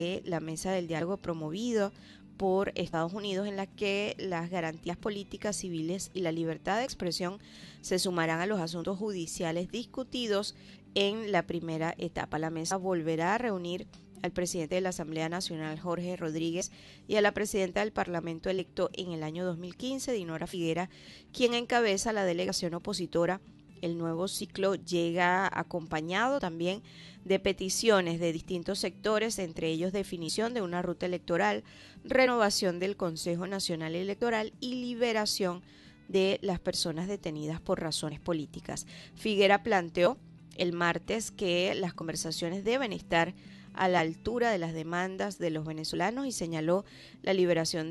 la mesa del diálogo promovido por Estados Unidos, en la que las garantías políticas, civiles y la libertad de expresión se sumarán a los asuntos judiciales discutidos en la primera etapa. La mesa volverá a reunir al presidente de la Asamblea Nacional, Jorge Rodríguez, y a la presidenta del Parlamento electo en el año 2015, Dinora Figuera, quien encabeza la delegación opositora. El nuevo ciclo llega acompañado también de peticiones de distintos sectores, entre ellos definición de una ruta electoral, renovación del Consejo Nacional Electoral y liberación de las personas detenidas por razones políticas. Figuera planteó el martes que las conversaciones deben estar a la altura de las demandas de los venezolanos y señaló la liberación